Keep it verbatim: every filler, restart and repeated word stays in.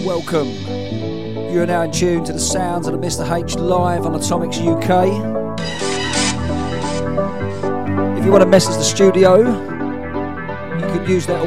welcome. You are now in tune to the sounds of the Mister H live on Atomics U K. If you want to message the studio, you can use that